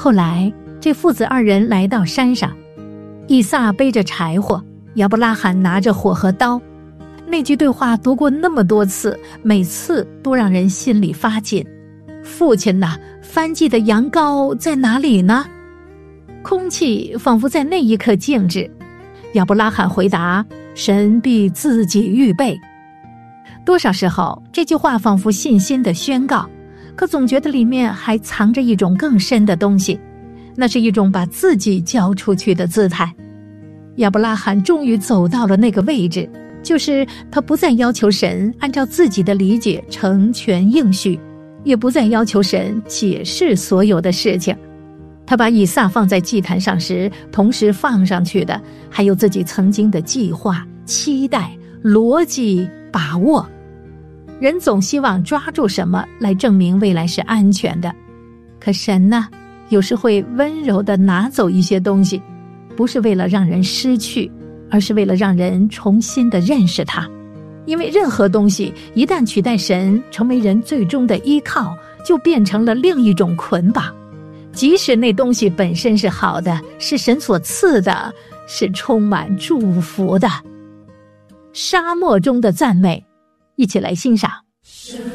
后来这父子二人来到山上，以撒背着柴火，亚伯拉罕拿着火和刀。那句对话读过那么多次，每次都让人心里发紧。父亲哪，燔祭的羊羔在哪里呢？空气仿佛在那一刻静止。亚伯拉罕回答，神必自己预备。多少时候这句话仿佛信心的宣告，可总觉得里面还藏着一种更深的东西，那是一种把自己交出去的姿态。亚伯拉罕终于走到了那个位置，就是他不再要求神按照自己的理解成全应许，也不再要求神解释所有的事情。他把以撒放在祭坛上时，同时放上去的还有自己曾经的计划、期待、逻辑、把握。人总希望抓住什么来证明未来是安全的，可神呢，有时会温柔地拿走一些东西，不是为了让人失去，而是为了让人重新地认识他。因为任何东西一旦取代神成为人最终的依靠，就变成了另一种捆绑。即使那东西本身是好的，是神所赐的，是充满祝福的。沙漠中的赞美，一起来欣赏。